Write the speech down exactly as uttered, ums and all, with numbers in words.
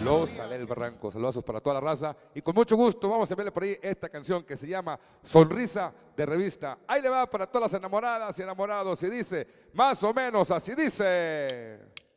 Los Alel Barranco. Saludos para toda la raza. Y con mucho gusto vamos a verle por ahí esta canción que se llama Sonrisa de Revista. Ahí le va para todas las enamoradas y enamorados y dice, más o menos así dice.